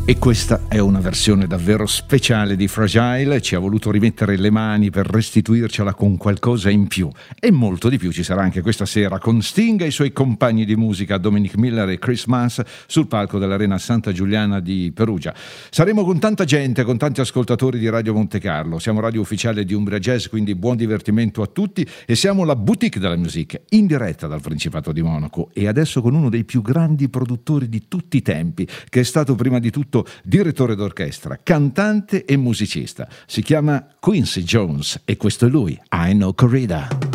E questa è una versione davvero speciale di Fragile, ci ha voluto rimettere le mani per restituircela con qualcosa in più. E molto di più ci sarà anche questa sera con Sting e i suoi compagni di musica Dominic Miller e Chris Mas sul palco dell'Arena Santa Giuliana di Perugia. Saremo con tanta gente, con tanti ascoltatori di Radio Monte Carlo. Siamo radio ufficiale di Umbria Jazz, quindi buon divertimento a tutti, e siamo la boutique della musica, in diretta dal Principato di Monaco, e adesso con uno dei più grandi produttori di tutti i tempi, che è stato prima di tutto direttore d'orchestra, cantante e musicista. Si chiama Quincy Jones e questo è lui, I Know Corrida.